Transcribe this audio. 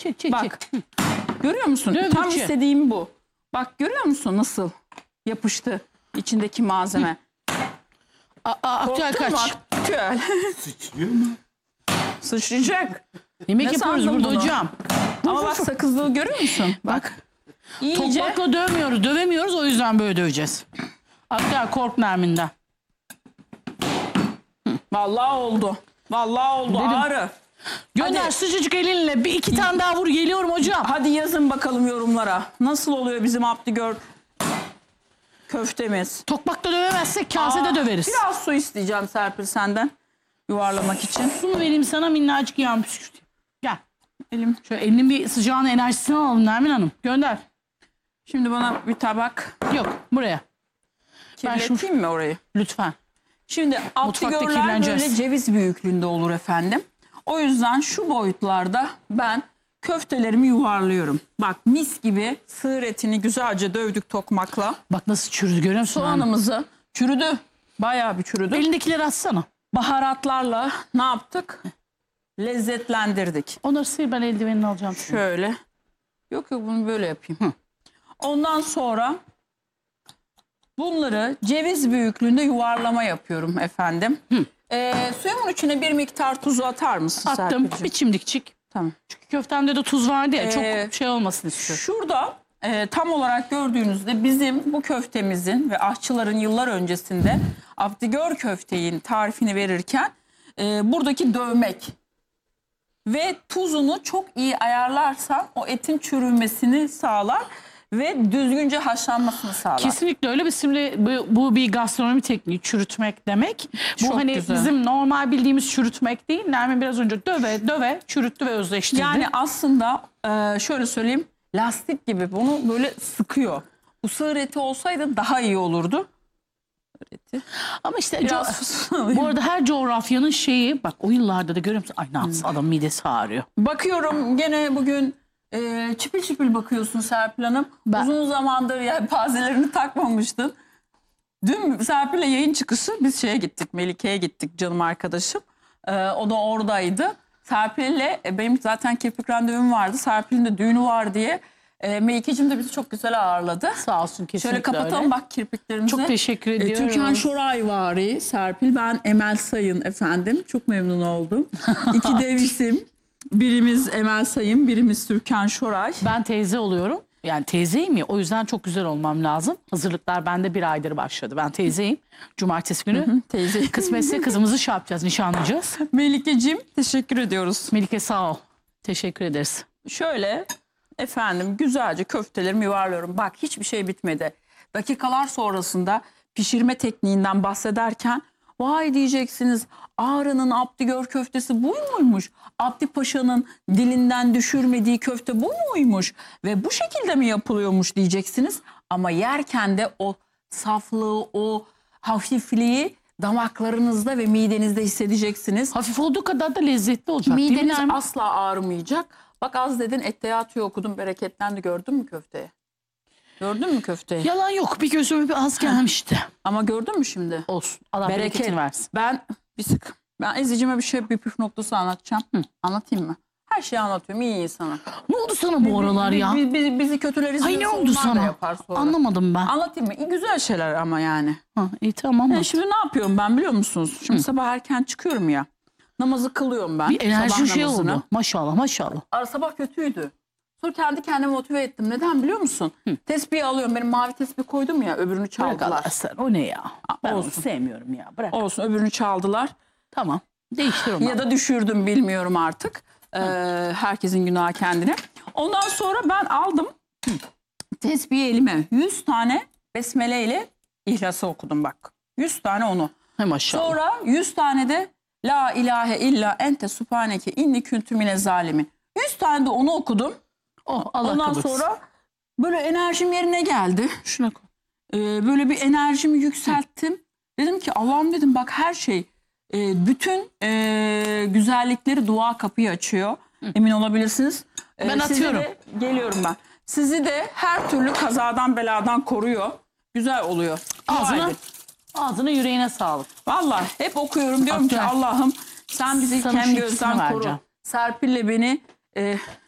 çek. Bak. Görüyor musun? Dövdükçe. Tam istediğim bu. Bak görüyor musun nasıl yapıştı içindeki malzeme? Aktüel Korktun mu? kaç. Aktüel. Sıçrıyor mu? Sıçrayacak. Yemek Ne yapıyoruz sandın burada bunu? hocam. Ama bak sakızlığı görüyor musun? Bak. İyice. Tokmakla dövemiyoruz. O yüzden böyle döveceğiz. Aktüel kork Nermin'den. Vallahi oldu. Vallahi oldu. Dedim. Ağrı. Gönder Hadi. sıcacık elinle. Bir iki tane daha vur. Geliyorum hocam. Hadi yazın bakalım yorumlara. Nasıl oluyor bizim Abdigör köftemiz? Tokmakla dövemezsek kasede döveriz. Biraz su isteyeceğim Serpil senden. Yuvarlamak için. Su mu vereyim sana minnacık yağım püskürteyim. Gel. Elim. Şöyle elinin bir sıcağını enerjisini alalım Nermin Hanım. Gönder. Şimdi bana bir tabak Yok buraya. Ben şu- kirleteyim mi orayı? Lütfen. Şimdi Mutfakta Abdigörler kirleneceğiz. böyle ceviz büyüklüğünde olur efendim. O yüzden şu boyutlarda ben köftelerimi yuvarlıyorum. Bak mis gibi sığır etini güzelce dövdük tokmakla. Bak nasıl çürüdü görüyor musun? Soğanımızı çürüdü. Bayağı bir çürüdü. Elindekileri atsana. Baharatlarla ne yaptık? Lezzetlendirdik. Onları sıyır ben eldivenini alacağım. Şöyle. Yok bunu böyle yapayım. Ondan sonra bunları ceviz büyüklüğünde yuvarlama yapıyorum efendim. Suyumun içine bir miktar tuzu atar mısın Attım. Serpil'ciğim? Bir çimdikçik. Tamam. Çünkü köftemde de tuz vardı ya. Ee, Çok şey olmasın istiyorum. Şurada tam olarak gördüğünüzde bizim bu köftemizin ve aşçıların yıllar öncesinde Abdigör köfteyin tarifini verirken buradaki dövmek ve tuzunu çok iyi ayarlarsan o etin çürümesini sağlar ve düzgünce haşlanmasını sağlar. Kesinlikle öyle. Şimdi bu bir gastronomi tekniği, çürütmek demek. Bu Çok hani güzel. bizim normal bildiğimiz çürütmek değil. Nermin biraz önce döve çürüttü ve özleştirdi. Yani aslında şöyle söyleyeyim, lastik gibi bunu böyle sıkıyor. Bu sığır eti olsaydı daha iyi olurdu. Sığır eti. ama işte Biraz bu arada her coğrafyanın şeyi, bak o yıllarda da görüyor musun? Ay ne yapsın adam midesi ağrıyor. Bakıyorum gene bugün çipil çipil bakıyorsun Serpil Hanım. Uzun zamandır yelpazelerini takmamıştın. Dün Serpil'le yayın çıkışı biz şeye gittik, Melike'ye gittik canım arkadaşım. O da oradaydı. Serpil'le benim zaten kirpik randevum vardı. Serpil'in de düğünü var diye. Melike'cim de bizi çok güzel ağırladı. Sağ olsun, kesinlikle Şöyle kapatalım öyle. bak kirpiklerimizi. Çok teşekkür ediyorum. Türkan Şoray vari Serpil, ben Emel Sayın efendim. Çok memnun oldum. İki dev isim. Birimiz Emel Sayın, birimiz Türkan Şoray. Ben teyze oluyorum. Yani teyzeyim ya, o yüzden çok güzel olmam lazım. Hazırlıklar bende 1 aydır başladı. Ben teyzeyim. Cumartesi günü Teyze. kısmetse kızımızı şey yapacağız, nişanlayacağız. Melike'cim teşekkür ediyoruz. Melike sağ ol. Teşekkür ederiz. Şöyle efendim güzelce köftelerimi yuvarlıyorum. Bak hiçbir şey bitmedi. Dakikalar sonrasında pişirme tekniğinden bahsederken vay diyeceksiniz, Ağrı'nın Abdigör köftesi bu muymuş? Abdi Paşa'nın dilinden düşürmediği köfte bu muymuş? Ve bu şekilde mi yapılıyormuş diyeceksiniz. Ama yerken de o saflığı, o hafifliği damaklarınızda ve midenizde hissedeceksiniz. Hafif olduğu kadar da lezzetli olacak. değil mi Mideniz Nermin? asla ağrımayacak. Bak az dedin ette yatıyor okudum, bereketlendi, gördün mü köfteye? Gördün mü köfteyi? Yalan yok, bir gözüme bir az gelmişti. Ama gördün mü şimdi? Olsun. Allah Bereket. bereketini versin. Ben izleyicime bir püf noktası anlatacağım. Anlatayım mı? Her şeyi anlatıyorum, iyi insana. Ne oldu sana bu aralar ya? Bizi kötüleriz. Ay ne oldu sana? Anlamadım ben. Anlatayım mı? Güzel şeyler ama yani. Ha, iyi tamam mı? Şimdi ne yapıyorum ben biliyor musunuz? Şimdi sabah erken çıkıyorum ya. Namazı kılıyorum ben. Bir enerji sabah şey namazını. oldu. Maşallah maşallah. Sabah kötüydü. Sonra kendi kendime motive ettim. Neden biliyor musun? Tespihi alıyorum. Benim mavi tesbih koydum ya, öbürünü Bırak çaldılar. Allah sen. O ne ya? Ben onu olsun. sevmiyorum ya. Bırak. Olsun, öbürünü çaldılar. Tamam. Değiştiriyorum. Ya da düşürdüm, bilmiyorum artık. Herkesin günahı kendine. Ondan sonra ben aldım tesbihi elime. 100 tane besmele ile İhlas'ı okudum bak. 100 tane onu. He maşallah. Sonra 100 tane de La ilahe illa ente subhaneke inni kuntu mine zalimin. 100 tane de onu okudum. Oh, Allah Ondan kabul etsin. sonra böyle enerjim yerine geldi. Şuna koy. Böyle bir enerjimi yükselttim. Dedim ki Allah'ım dedim bak her şey, bütün güzellikleri dua kapıyı açıyor. Emin olabilirsiniz. Ben Sizi atıyorum. de, geliyorum ben. Sizi de her türlü kazadan beladan koruyor. Güzel oluyor. Dua edin. Ağzına yüreğine sağlık. Vallahi hep okuyorum, diyorum ki Atıyorum. Allah'ım sen bizi Sana kem şu gözden ikisini koru. vereceğim. Serpil'le beni